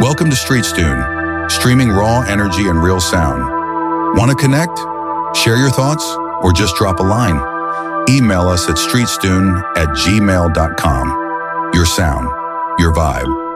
Welcome to StreetStune, streaming raw energy and real sound. Want to connect? Share your thoughts? Or just drop a line? Email us at streetstune@gmail.com. Your sound, your vibe.